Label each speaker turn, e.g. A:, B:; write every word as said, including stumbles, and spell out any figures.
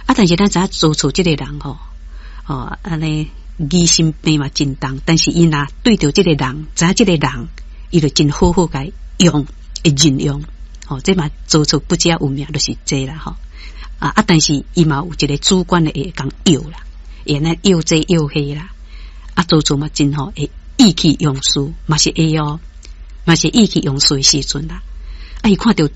A: 啊，但是咱知影做错这个人吼，哦，安尼疑心病嘛真重，但是伊若对着这个人，知影这个人，伊就真好好该用，会任用，哦，这嘛做错不加有命就是这啦，吼、啊啊，但是伊嘛有一个主观的会讲要啦，会那要这要迄啦，啊，做错嘛真好，会意气用事，嘛是会哦，嘛是意气用事的时阵啦，啊，伊看到